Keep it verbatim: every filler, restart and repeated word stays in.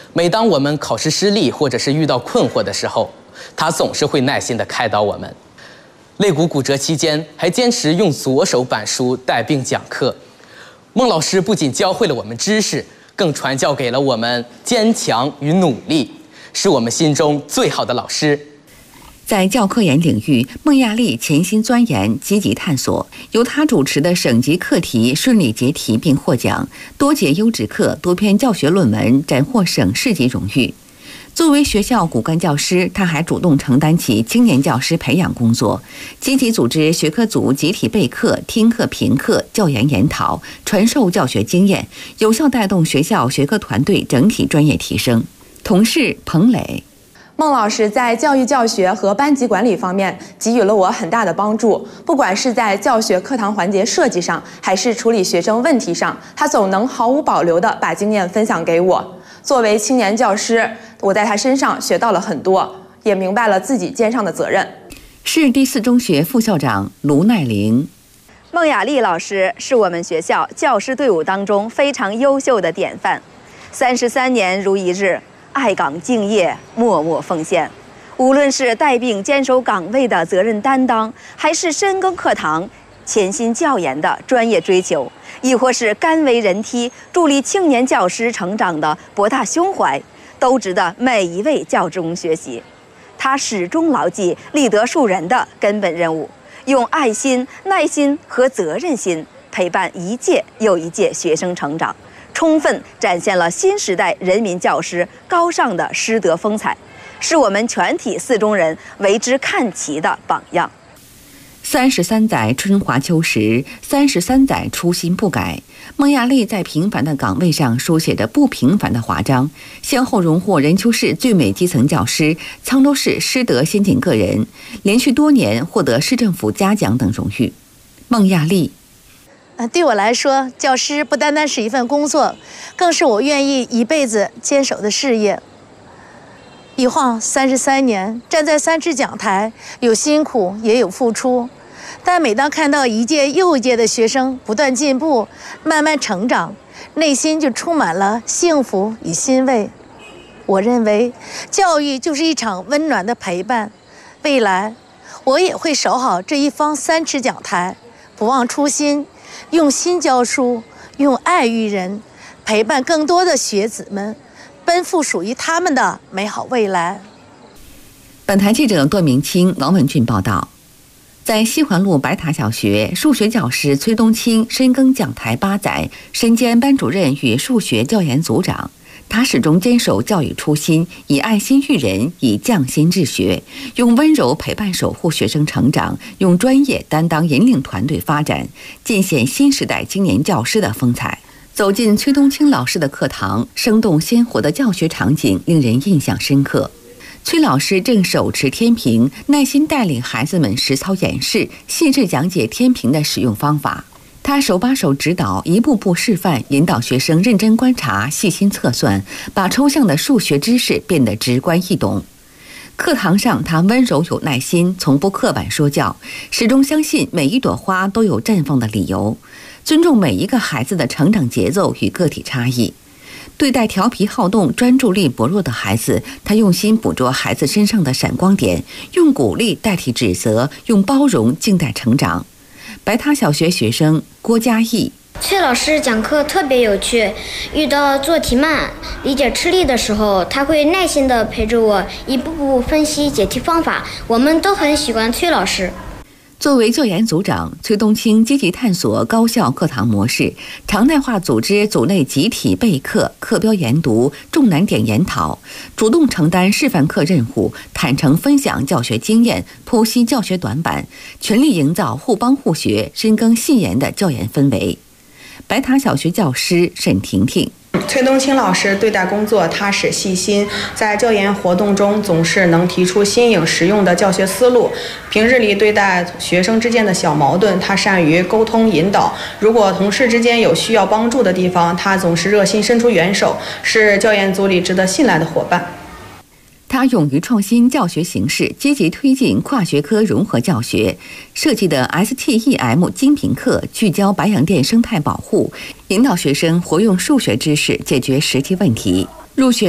每当我们考试失利或者是遇到困惑的时候，他总是会耐心地开导我们。肋骨骨折期间，还坚持用左手板书带病讲课。孟老师不仅教会了我们知识，更传教给了我们坚强与努力，是我们心中最好的老师。 在教科研领域，孟亚丽潜心钻研，积极探索，由她主持的省级课题顺利解题并获奖，多节优质课、多篇教学论文斩获省市级荣誉。作为学校骨干教师，她还主动承担起青年教师培养工作，积极组织学科组集体备课、听课评课、教研研讨，传授教学经验，有效带动学校学科团队整体专业提升。同事彭磊。 孟老师在教育教学和班级管理方面给予了我很大的帮助，不管是在教学课堂环节设计上，还是处理学生问题上，他总能毫无保留地把经验分享给我。作为青年教师，我在他身上学到了很多，也明白了自己肩上的责任。 市第四中学副校长卢奈玲。 孟亚丽老师是我们学校教师队伍当中非常优秀的典范，三十三年如一日，爱岗敬业，默默奉献。无论是带病坚守岗位的责任担当，还是深耕课堂、潜心教研的专业追求，亦或是甘为人梯、助力青年教师成长的博大胸怀，都值得每一位教职工学习。他始终牢记立德树人的根本任务，用爱心、耐心和责任心陪伴一届又一届学生成长，充分展现了新时代人民教师高尚的师德风采，是我们全体四中人为之看齐的榜样。 三十三载春华秋实，三十三载初心不改。孟亚丽在平凡的岗位上书写着不平凡的华章，先后荣获任丘市最美基层教师、沧州市师德先进个人，连续多年获得市政府嘉奖等荣誉。孟亚丽。 对我来说，教师不单单是一份工作，更是我愿意一辈子坚守的事业。一晃三十三年，站在三尺讲台，有辛苦也有付出，但每当看到一届又一届的学生不断进步、慢慢成长，内心就充满了幸福与欣慰。我认为，教育就是一场温暖的陪伴。未来，我也会守好这一方三尺讲台，不忘初心，用心教书，用爱育人，陪伴更多的学子们奔赴属于他们的美好未来。 本台记者段明清、王文俊报道。在西环路白塔小学，数学教师崔冬青深耕讲台八载，身兼班主任与数学教研组长。他始终坚守教育初心，以爱心育人，以匠心治学，用温柔陪伴守护学生成长，用专业担当引领团队发展，尽显新时代青年教师的风采。走进崔冬青老师的课堂，生动鲜活的教学场景令人印象深刻。崔老师正手持天平，耐心带领孩子们实操演示，细致讲解天平的使用方法。他手把手指导，一步步示范，引导学生认真观察、细心测算，把抽象的数学知识变得直观易懂。课堂上，他温柔有耐心，从不刻板说教，始终相信每一朵花都有绽放的理由，尊重每一个孩子的成长节奏与个体差异。对待调皮好动、专注力薄弱的孩子，他用心捕捉孩子身上的闪光点，用鼓励代替指责，用包容静待成长。白塔小学学生郭嘉义。 崔老师讲课特别有趣，遇到做题慢、理解吃力的时候，他会耐心地陪着我一步步分析解题方法，我们都很喜欢崔老师。 作为教研组长，崔冬青积极探索高效课堂模式，常态化组织组内集体备课、课标研读、重难点研讨，主动承担示范课任务，坦诚分享教学经验，剖析教学短板，全力营造互帮互学、深耕细研的教研氛围。白塔小学教师沈婷婷。 崔冬青老师对待工作踏实细心，在教研活动中总是能提出新颖实用的教学思路。平日里对待学生之间的小矛盾，他善于沟通引导。如果同事之间有需要帮助的地方，他总是热心伸出援手，是教研组里值得信赖的伙伴。 他勇于创新教学形式，积极推进跨学科融合教学，设计的 S T E M 精品课聚焦白洋淀生态保护，引导学生活用数学知识解决实际问题。入学